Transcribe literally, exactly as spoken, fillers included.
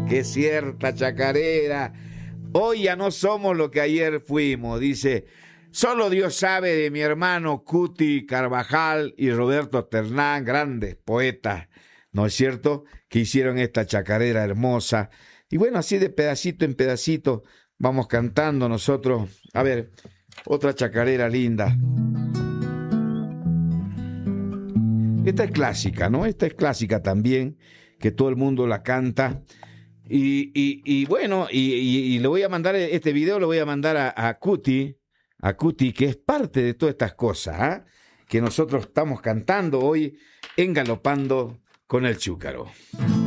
que cierta chacarera. Hoy ya no somos lo que ayer fuimos, dice. Solo Dios sabe de mi hermano Cuti Carvajal y Roberto Ternán, grandes poetas, ¿no es cierto?, que hicieron esta chacarera hermosa. Y bueno, así de pedacito en pedacito vamos cantando nosotros. A ver, otra chacarera linda. Esta es clásica, ¿no? Esta es clásica también, que todo el mundo la canta. Y, y, y bueno, y, y, y le voy a mandar este video, lo voy a mandar a, a Cuti, a Cuti, que es parte de todas estas cosas, ¿eh?, que nosotros estamos cantando hoy en Galopando con el Chúcaro.